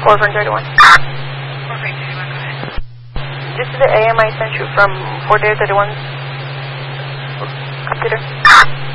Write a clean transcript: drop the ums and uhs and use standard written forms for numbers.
Orphan 31. Orphan 31, go ahead. This is the AM I sent you from 4831's computer.